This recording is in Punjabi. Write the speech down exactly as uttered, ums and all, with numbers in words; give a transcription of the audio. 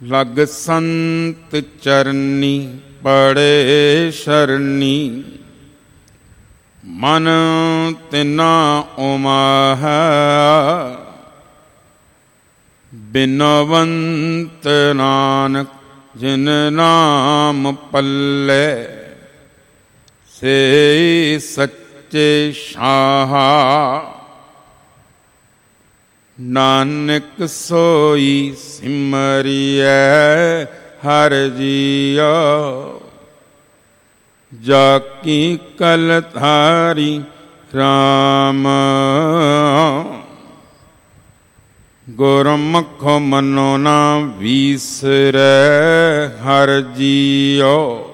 ਲਗ ਸੰਤ ਚਰਨੀ ਪੜੇ ਸ਼ਰਨੀ, ਮਨ ਤਿਨਾ ਉਮਾਹ ਬਿਨਵੰਤ ਨਾਨਕ ਜਿਨ ਨਾਮ ਪੱਲੇ, ਸੇ ਸੱਚੇ ਸ਼ਾਹ ਨਾਨਕ ਸੋਈ ਸਿਮਰਿਐ ਹਰਿ ਜੀਉ, ਜਾ ਕੀ ਕਲ ਧਾਰੀ ਰਾਮ ਗੁਰਮੁਖ ਮਨੋ ਨਾ ਵੀਸਰੈ ਹਰਿ ਜੀਉ।